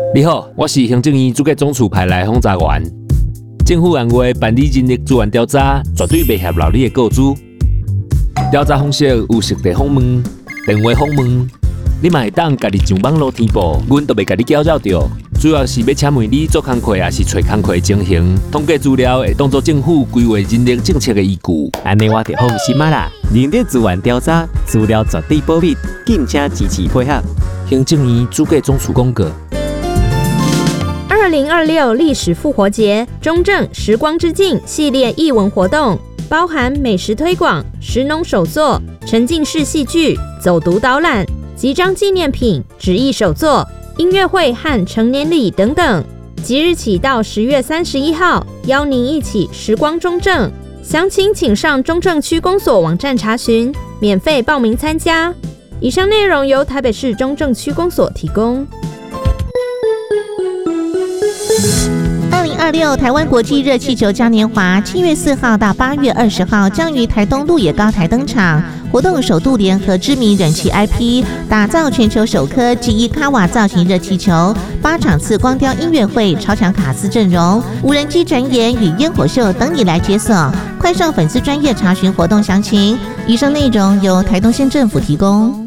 你好，我是行政院主计总处派来访查员。政府按月办理人力资源调查，绝对袂泄露你的个资。调查方式有实地访问、电话访问，你嘛会当家己上网络填报，阮都袂甲你搅扰到。主要是要请问你做工课，还是找工课的情形，统计资料会当作政府规划人力政策的依据。 安尼我就放心啊啦！人力资源调查资料绝对保密，敬请支持配合。 行政院主计总处公告。 2026历史复活节中正时光之境系列艺文活动，包含美食推广、食农手作、沉浸式戏剧、走读导览、集章纪念品、纸艺手作、音乐会和成年礼等等。即日起到10月31号，邀您一起时光中正。详情请上中正区公所网站查询，免费报名参加。以上内容由台北市中正区公所提供。 2026台湾国际热气球嘉年华7月4号到8月20号将于台东鹿野高台登场。活动首度联合知名人气 IP， 打造全球首颗G1卡瓦造型热气球，8场次光雕音乐会、超强卡司阵容、无人机展演与烟火秀等你来解锁。快上粉丝专页查询活动详情。以上内容由台东县政府提供。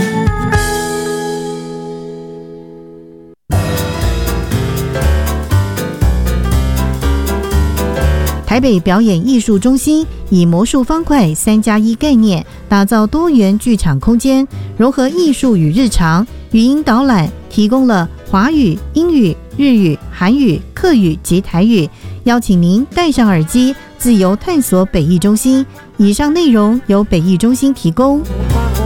台北表演艺术中心以魔术方块3+1概念，打造多元剧场空间，融合艺术与日常。语音导览提供了华语、英语、日语、韩语、客语及台语，邀请您戴上耳机，自由探索北艺中心。以上内容由北艺中心提供。